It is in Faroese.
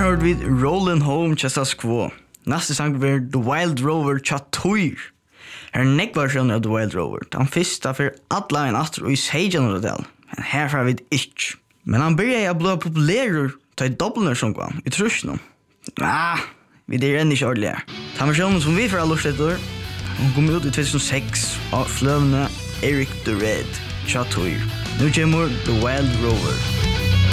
hørte vi Rollin' Home til Status Quo. Neste sang var The Wild Rover til Toyr. Her nekvarsjoner av The Wild Rover. Den første for alle en atter og i Seijan-modell. Men herfra vet ikke. Men han begynte å bli populær til dobbelner som var i trusjonen. Vi er enn ikke ordentlig. Den versjonen som vi får alle stedet, hun kom ut i 2006 av fløvende Eric the Red til Toyr. Nu kommer The Wild Rover.